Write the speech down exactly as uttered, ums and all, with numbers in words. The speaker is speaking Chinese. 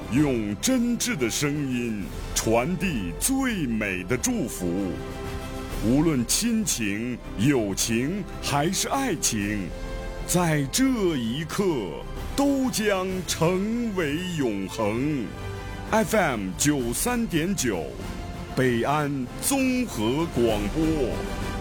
用真挚的声音传递最美的祝福。无论亲情、友情还是爱情，在这一刻都将成为永恒。F M 九三点九，北安综合广播。